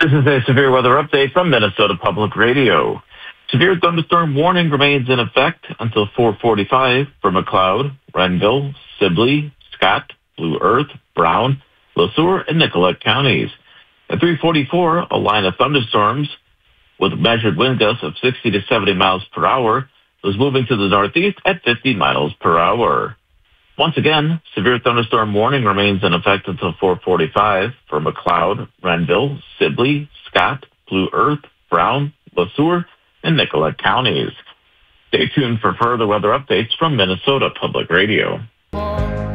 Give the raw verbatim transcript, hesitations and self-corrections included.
This is a severe weather update from Minnesota Public Radio. Severe thunderstorm warning remains in effect until four forty-five for McLeod, Renville, Sibley, Scott, Blue Earth, Brown, Le Sueur, and Nicollet counties. At three forty-four, a line of thunderstorms with measured wind gusts of sixty to seventy miles per hour was moving to the northeast at fifty miles per hour. Once again, severe thunderstorm warning remains in effect until four forty-five for McLeod, Renville, Sibley, Scott, Blue Earth, Brown, Le Sueur, and Nicollet counties. Stay tuned for further weather updates from Minnesota Public Radio.